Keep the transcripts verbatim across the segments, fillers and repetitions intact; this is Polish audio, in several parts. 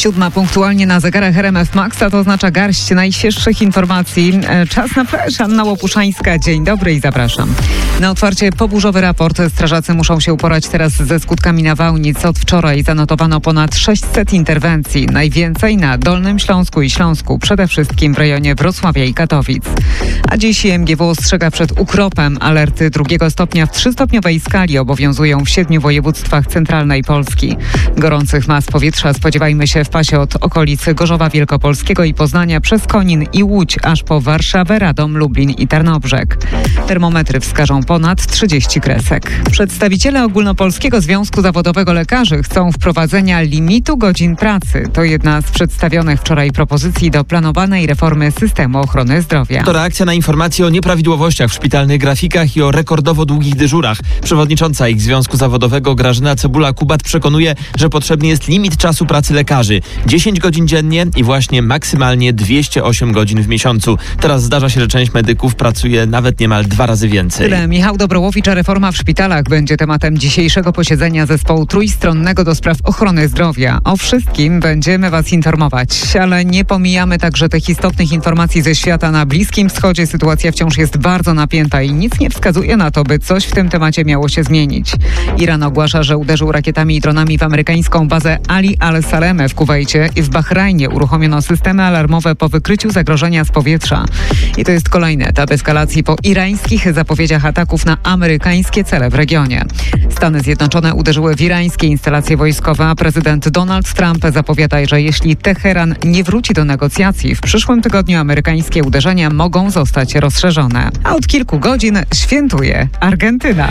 Siódma punktualnie na zegarach R M F Max, a to oznacza garść najświeższych informacji. Czas na flash. Anna Łopuszańska. Dzień dobry i zapraszam. Na otwarcie poburzowy raport. Strażacy muszą się uporać teraz ze skutkami nawałnic. Od wczoraj zanotowano ponad sześćset interwencji. Najwięcej na Dolnym Śląsku i Śląsku, przede wszystkim w rejonie Wrocławia i Katowic. A dziś M G W ostrzega przed ukropem. Alerty drugiego stopnia w trzystopniowej skali obowiązują w siedmiu województwach centralnej Polski. Gorących mas powietrza spodziewajmy się w pasie od okolicy Gorzowa Wielkopolskiego i Poznania przez Konin i Łódź, aż po Warszawę, Radom, Lublin i Tarnobrzeg. Termometry wskażą ponad trzydzieści kresek. Przedstawiciele Ogólnopolskiego Związku Zawodowego Lekarzy chcą wprowadzenia limitu godzin pracy. To jedna z przedstawionych wczoraj propozycji do planowanej reformy systemu ochrony zdrowia. To reakcja na informacje o nieprawidłowościach w szpitalnych grafikach i o rekordowo długich dyżurach. Przewodnicząca ich Związku Zawodowego Grażyna Cebula-Kubat przekonuje, że potrzebny jest limit czasu pracy lekarzy. dziesięć godzin dziennie i właśnie maksymalnie dwieście osiem godzin w miesiącu. Teraz zdarza się, że część medyków pracuje nawet niemal dwa razy więcej. Tyle. Michał Dobrołowicz, a reforma w szpitalach będzie tematem dzisiejszego posiedzenia zespołu trójstronnego do spraw ochrony zdrowia. O wszystkim będziemy Was informować, ale nie pomijamy także tych istotnych informacji ze świata. Na Bliskim Wschodzie sytuacja wciąż jest bardzo napięta i nic nie wskazuje na to, by coś w tym temacie miało się zmienić. Iran ogłasza, że uderzył rakietami i dronami w amerykańską bazę Ali al-Saleme w Kuwejcie i w Bahrajnie uruchomiono systemy alarmowe po wykryciu zagrożenia z powietrza. I to jest kolejny etap eskalacji po irańskich zapowiedziach ataków na amerykańskie cele w regionie. Stany Zjednoczone uderzyły w irańskie instalacje wojskowe, a prezydent Donald Trump zapowiada, że jeśli Teheran nie wróci do negocjacji, w przyszłym tygodniu amerykańskie uderzenia mogą zostać rozszerzone. A od kilku godzin świętuje Argentyna.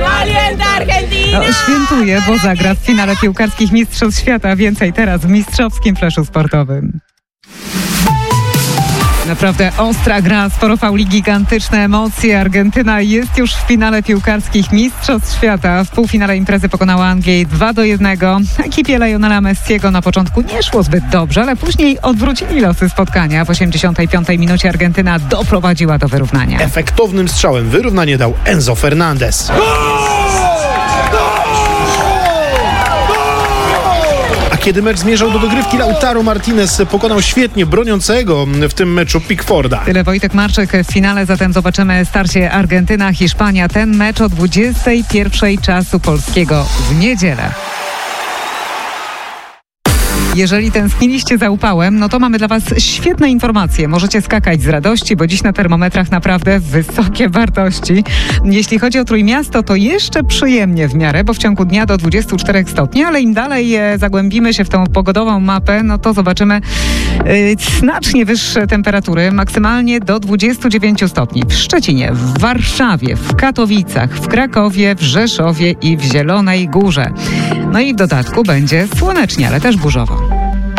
No, świętuje, bo zagra w finale piłkarskich Mistrzostw Świata. Więcej teraz w mistrzowskim fleszu sportowym. Naprawdę ostra gra, sporo fauli, gigantyczne emocje. Argentyna jest już w finale piłkarskich Mistrzostw Świata. W półfinale imprezy pokonała Anglię dwa do jednego. Ekipie Lionela Messiego na początku nie szło zbyt dobrze, ale później odwrócili losy spotkania. W osiemdziesiątej piątej minucie Argentyna doprowadziła do wyrównania. Efektownym strzałem wyrównanie dał Enzo Fernandez. Kiedy mecz zmierzał do dogrywki, Lautaro Martinez pokonał świetnie broniącego w tym meczu Pickforda. Tyle Wojtek Marczyk w finale, zatem zobaczymy starcie Argentyna-Hiszpania. Ten mecz o dwudziestej pierwszej czasu polskiego w niedzielę. Jeżeli tęskniliście za upałem, no to mamy dla Was świetne informacje. Możecie skakać z radości, bo dziś na termometrach naprawdę wysokie wartości. Jeśli chodzi o Trójmiasto, to jeszcze przyjemnie w miarę, bo w ciągu dnia do dwudziestu czterech stopni, ale im dalej e, zagłębimy się w tą pogodową mapę, no to zobaczymy e, znacznie wyższe temperatury, maksymalnie do dwudziestu dziewięciu stopni. W Szczecinie, w Warszawie, w Katowicach, w Krakowie, w Rzeszowie i w Zielonej Górze. No i w dodatku będzie słonecznie, ale też burzowo.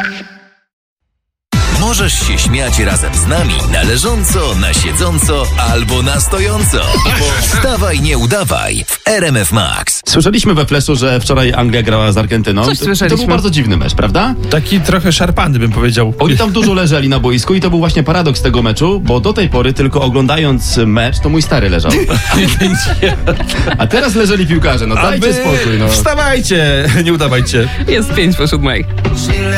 Możesz się śmiać razem z nami na leżąco, na siedząco albo na stojąco. Bo wstawaj, nie udawaj w R M F Max. Słyszeliśmy we Fleszu, że wczoraj Anglia grała z Argentyną. Coś to, słyszeliśmy. to był bardzo dziwny mecz, prawda? Taki trochę szarpany, bym powiedział. Oni tam dużo leżeli na boisku i to był właśnie paradoks tego meczu, bo do tej pory tylko oglądając mecz, to mój stary leżał. A teraz leżeli piłkarze, no dajcie spokój. No. Wstawajcie, nie udawajcie. Jest pięć po siódmej.